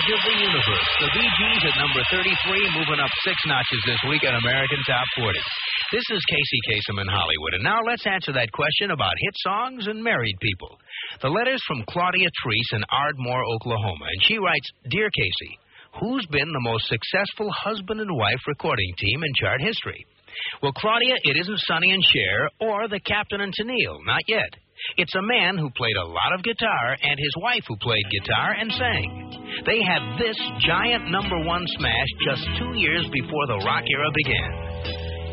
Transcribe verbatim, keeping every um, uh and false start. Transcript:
of the universe. The Bee Gees at number thirty-three, moving up six notches this week on American Top forty. This is Casey Kasem in Hollywood, and now let's answer that question about hit songs and married people. The letter's from Claudia Treese in Ardmore, Oklahoma, and she writes, Dear Casey, who's been the most successful husband and wife recording team in chart history? Well, Claudia, it isn't Sonny and Cher or the Captain and Tennille, not yet. It's a man who played a lot of guitar and his wife who played guitar and sang. They had this giant number one smash just two years before the rock era began.